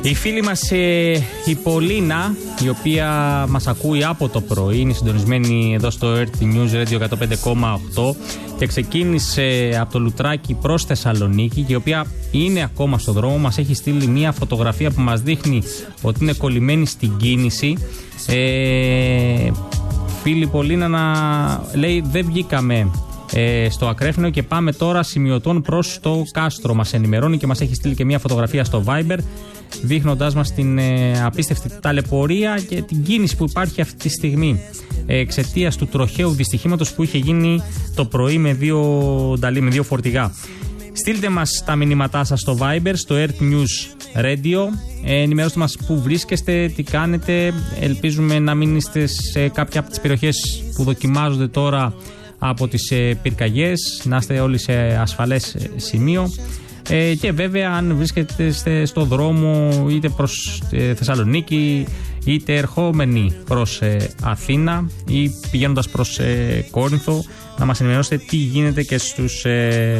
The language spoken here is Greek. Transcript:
Η φίλη μας η Πολίνα, η οποία μας ακούει από το πρωί, είναι συντονισμένη εδώ στο RT News Radio 105,8 και ξεκίνησε από το Λουτράκι προς Θεσσαλονίκη και η οποία είναι ακόμα στο δρόμο. Μας έχει στείλει μια φωτογραφία που μας δείχνει ότι είναι κολλημένη στην κίνηση. Φίλη Πολίνα λέει δεν βγήκαμε στο Ακρέφνιο και πάμε τώρα σημειωτών προς το Κάστρο. Μας ενημερώνει και μας έχει στείλει και μια φωτογραφία στο Viber, δείχνοντάς μας την απίστευτη ταλαιπωρία και την κίνηση που υπάρχει αυτή τη στιγμή εξαιτίας του τροχαίου δυστυχήματος που είχε γίνει το πρωί με δύο φορτηγά. Στείλτε μας τα μηνύματά σας στο Viber, στο RT News Radio. Ενημερώστε μας πού βρίσκεστε, τι κάνετε. Ελπίζουμε να μην είστε σε κάποια από τις περιοχές που δοκιμάζονται τώρα από τις πυρκαγιές, να είστε όλοι σε ασφαλές σημείο. Και βέβαια αν βρίσκεστε στο δρόμο είτε προς Θεσσαλονίκη είτε ερχόμενοι προς Αθήνα ή πηγαίνοντας προς Κόρινθο, να μας ενημερώσετε τι γίνεται και στους